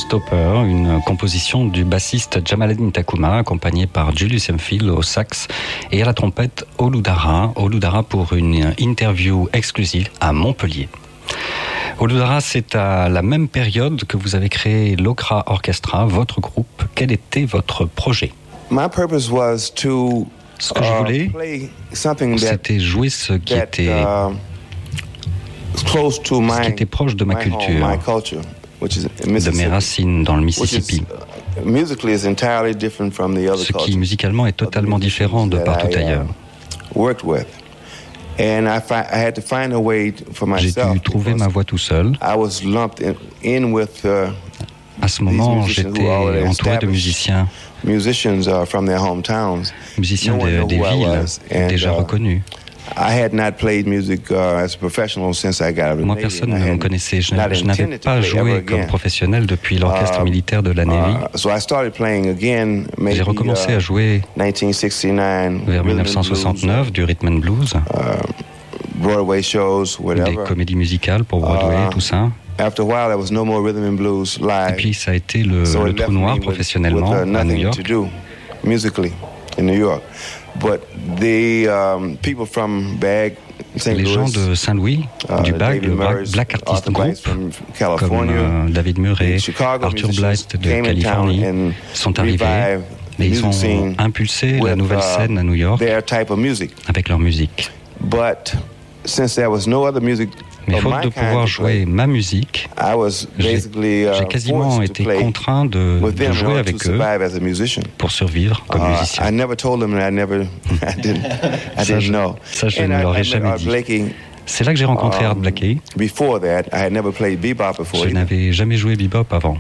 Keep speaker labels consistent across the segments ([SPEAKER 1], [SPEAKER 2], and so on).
[SPEAKER 1] Stopper, une composition du bassiste Jamaleddine Taccouma, accompagné par Julius Hemphill au sax et à la trompette Oludara pour une interview exclusive à Montpellier. Oludara, c'est à la même période que vous avez créé l'Okra Orchestra, votre groupe. Quel était votre projet? Ce que je voulais, c'était jouer ce qui était proche de ma culture, de mes racines dans le Mississippi, ce qui musicalement est totalement différent de partout ailleurs. J'ai dû trouver ma voix tout seul. À ce moment, j'étais entouré de musiciens des villes déjà reconnus. Moi, personne ne me connaissait. Je n'avais pas joué comme professionnel depuis l'orchestre militaire de la Navy. J'ai recommencé à jouer vers 1969 du rhythm and blues, des comédies musicales pour Broadway, tout ça. Et puis ça a été le trou noir professionnellement à New York. Les gens de Saint-Louis, du BAG, le Black Artist Group, comme David Murray, Arthur Blythe de Californie, sont arrivés et ils ont impulsé la nouvelle scène à New York avec leur musique. Mais faute de pouvoir jouer ma musique, j'ai quasiment été contraint de jouer avec eux pour survivre comme musicien. Ça, je ne l'aurais jamais dit. C'est là que j'ai rencontré Art Blakey. Je n'avais jamais joué bebop avant.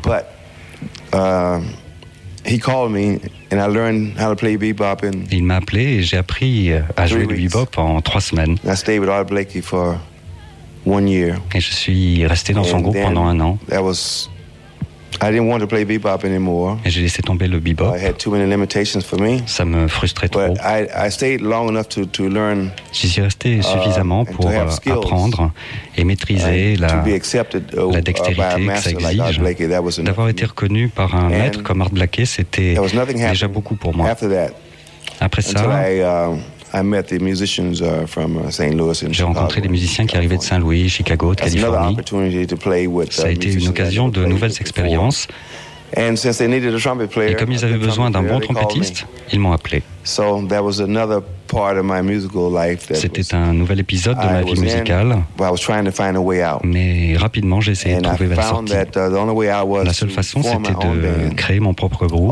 [SPEAKER 1] Il m'a appelé et j'ai appris à jouer le bebop en 3 semaines. Et je suis resté dans son groupe pendant 1 an. Et j'ai laissé tomber le bebop. Ça me frustrait trop. J'y suis resté suffisamment pour apprendre et maîtriser la dextérité que ça exige. D'avoir été reconnu par un maître comme Art Blakey, c'était déjà beaucoup pour moi. Après ça, j'ai rencontré des musiciens qui arrivaient de Saint-Louis, Chicago, de Californie. Ça a été une occasion de nouvelles expériences. Et comme ils avaient besoin d'un bon trompettiste, ils m'ont appelé. C'était un nouvel épisode de ma vie musicale, mais rapidement j'ai essayé de trouver la sortie. La seule façon, c'était de créer mon propre groupe,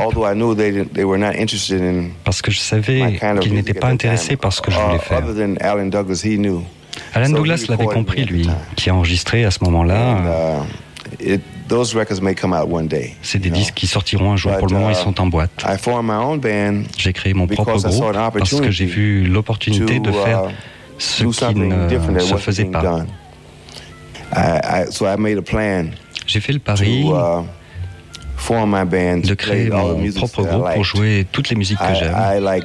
[SPEAKER 1] parce que je savais qu'ils n'étaient pas intéressés par ce que je voulais faire. Alan Douglas l'avait compris, lui, qui a enregistré à ce moment-là. C'est des disques qui sortiront un jour. Pour le moment, ils sont en boîte. J'ai créé mon propre groupe parce que j'ai vu l'opportunité de faire ce qui ne se faisait pas. J'ai fait le pari de créer mon propre groupe pour jouer toutes les musiques que j'aime.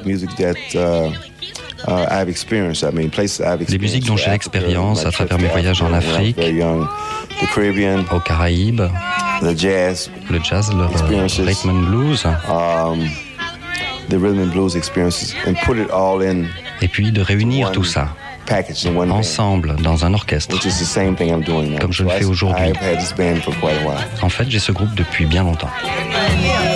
[SPEAKER 1] Des musiques dont j'ai l'expérience à travers mes voyages en Afrique, aux Caraïbes, le jazz, le rhythm and blues, et puis de réunir tout ça ensemble dans un orchestre, comme je le fais aujourd'hui. En fait, j'ai ce groupe depuis bien longtemps.